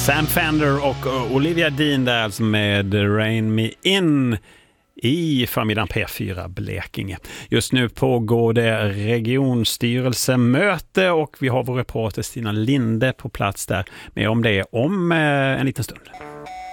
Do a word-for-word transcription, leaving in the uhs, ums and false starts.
Sam Fender och Olivia Dean där alltså med Rain Me In i förmiddagen P fyra Blekinge. Just nu pågår det regionstyrelsemöte och vi har vår reporter Stina Linde på plats där med om det om en liten stund.